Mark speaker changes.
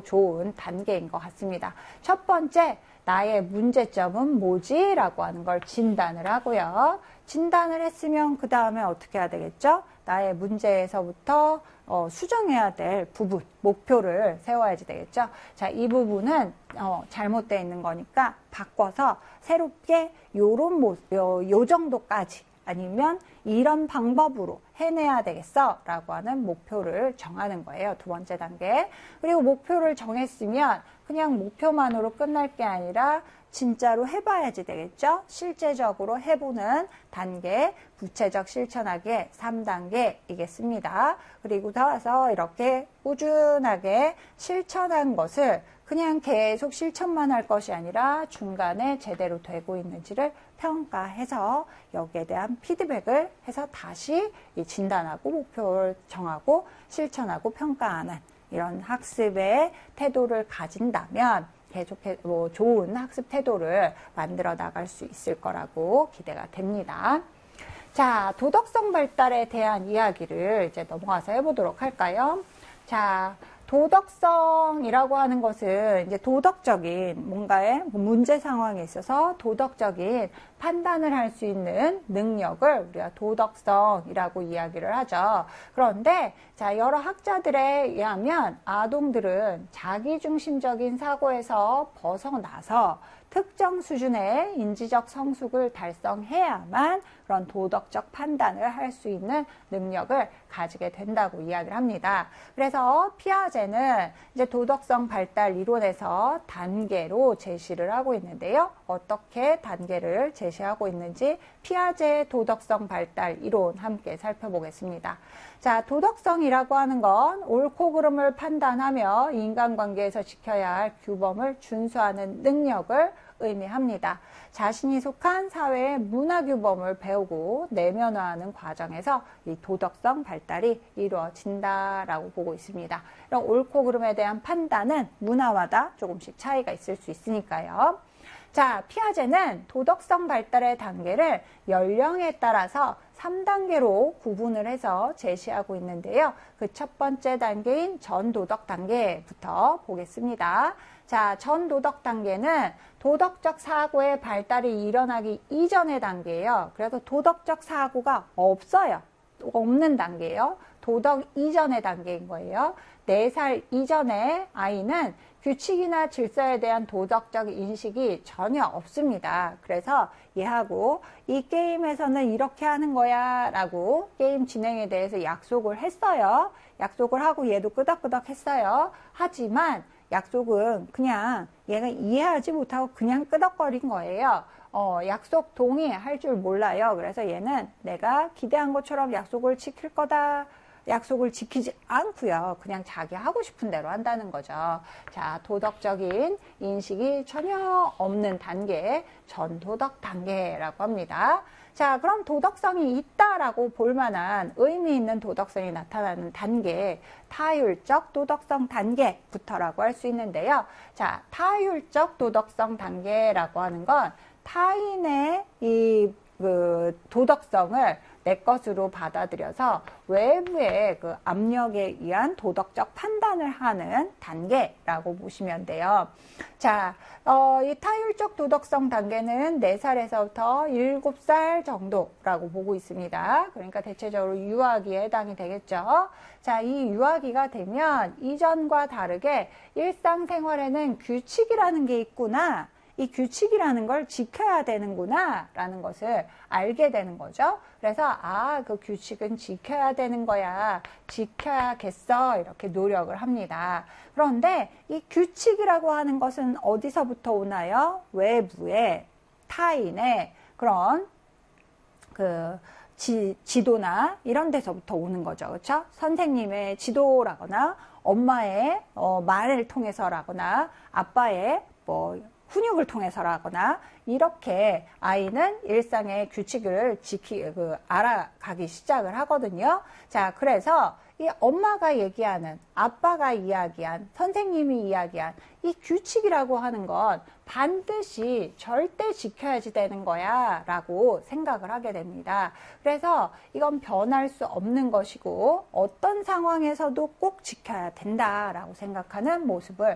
Speaker 1: 좋은 단계인 것 같습니다. 첫 번째, 나의 문제점은 뭐지? 라고 하는 걸 진단을 하고요. 진단을 했으면 그 다음에 어떻게 해야 되겠죠? 나의 문제에서부터 수정해야 될 부분, 목표를 세워야지 되겠죠? 자, 이 부분은 잘못되어 있는 거니까 바꿔서 새롭게 요 정도까지 아니면 이런 방법으로 해내야 되겠어 라고 하는 목표를 정하는 거예요. 두 번째 단계. 그리고 목표를 정했으면 그냥 목표만으로 끝날 게 아니라 진짜로 해봐야지 되겠죠. 실제적으로 해보는 단계, 구체적 실천하기의 3단계이겠습니다. 그리고 나서 이렇게 꾸준하게 실천한 것을 그냥 계속 실천만 할 것이 아니라 중간에 제대로 되고 있는지를 평가해서 여기에 대한 피드백을 해서 다시 진단하고 목표를 정하고 실천하고 평가하는 이런 학습의 태도를 가진다면 계속해 좋은 학습 태도를 만들어 나갈 수 있을 거라고 기대가 됩니다. 자, 도덕성 발달에 대한 이야기를 이제 넘어가서 해보도록 할까요? 자, 도덕성이라고 하는 것은 이제 도덕적인 뭔가의 문제 상황에 있어서 도덕적인 판단을 할 수 있는 능력을 우리가 도덕성이라고 이야기를 하죠. 그런데 자, 여러 학자들에 의하면 아동들은 자기중심적인 사고에서 벗어나서 특정 수준의 인지적 성숙을 달성해야만 그런 도덕적 판단을 할 수 있는 능력을 가지게 된다고 이야기를 합니다. 그래서 피아제는 이제 도덕성 발달 이론에서 단계로 제시를 하고 있는데요. 어떻게 단계를 제시하고 있는지 피아제의 도덕성 발달 이론 함께 살펴보겠습니다. 자, 도덕성이라고 하는 건 옳고 그름을 판단하며 인간관계에서 지켜야 할 규범을 준수하는 능력을 의미합니다. 자신이 속한 사회의 문화규범을 배우고 내면화하는 과정에서 이 도덕성 발달이 이루어진다라고 보고 있습니다. 이런 옳고 그름에 대한 판단은 문화마다 조금씩 차이가 있을 수 있으니까요. 자, 피아제는 도덕성 발달의 단계를 연령에 따라서 3단계로 구분을 해서 제시하고 있는데요. 그 첫 번째 단계인 전도덕 단계부터 보겠습니다. 자, 전도덕 단계는 도덕적 사고의 발달이 일어나기 이전의 단계예요. 그래서 도덕적 사고가 없는 단계예요. 도덕 이전의 단계인 거예요. 4살 이전의 아이는 규칙이나 질서에 대한 도덕적 인식이 전혀 없습니다. 그래서 얘하고 이 게임에서는 이렇게 하는 거야 라고 게임 진행에 대해서 약속을 했어요. 약속을 하고 얘도 끄덕끄덕 했어요. 하지만 약속은 그냥 얘가 이해하지 못하고 그냥 끄덕거린 거예요. 약속 동의할 줄 몰라요. 그래서 얘는 내가 기대한 것처럼 약속을 지킬 거다. 약속을 지키지 않고요. 그냥 자기 하고 싶은 대로 한다는 거죠. 자, 도덕적인 인식이 전혀 없는 단계, 전도덕 단계라고 합니다. 자, 그럼 도덕성이 있다라고 볼 만한 의미 있는 도덕성이 나타나는 단계, 타율적 도덕성 단계부터라고 할 수 있는데요. 자, 타율적 도덕성 단계라고 하는 건 타인의 이 도덕성을 내 것으로 받아들여서 외부의 그 압력에 의한 도덕적 판단을 하는 단계라고 보시면 돼요. 자, 이 타율적 도덕성 단계는 4살에서부터 7살 정도라고 보고 있습니다. 그러니까 대체적으로 유아기에 해당이 되겠죠. 자, 이 유아기가 되면 이전과 다르게 일상생활에는 규칙이라는 게 있구나. 이 규칙이라는 걸 지켜야 되는구나 라는 것을 알게 되는 거죠. 그래서 그 규칙은 지켜야 되는 거야. 지켜야겠어. 이렇게 노력을 합니다. 그런데 이 규칙이라고 하는 것은 어디서부터 오나요? 외부의 타인의 그런 지도나 이런 데서부터 오는 거죠. 그렇죠? 선생님의 지도라거나 엄마의 말을 통해서라거나 아빠의 훈육을 통해서라거나 이렇게 아이는 일상의 규칙을 알아가기 시작을 하거든요. 자, 그래서 이 엄마가 얘기하는, 아빠가 이야기한, 선생님이 이야기한 이 규칙이라고 하는 건 반드시 절대 지켜야지 되는 거야 라고 생각을 하게 됩니다. 그래서 이건 변할 수 없는 것이고 어떤 상황에서도 꼭 지켜야 된다라고 생각하는 모습을